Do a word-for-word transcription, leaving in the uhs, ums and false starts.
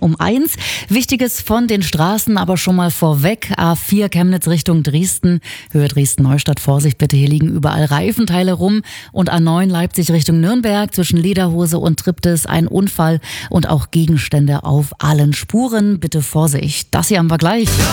um eins. Wichtiges von den Straßen aber schon mal vorweg. A vier Chemnitz Richtung Dresden, Höhe Dresden-Neustadt. Vorsicht bitte, hier liegen überall Reifenteile rum. Und A neun Leipzig Richtung Nürnberg, zwischen Lederhose und Triptis ein Unfall und auch Gegenstände auf allen Spuren. Bitte Vorsicht. Das hier haben wir gleich.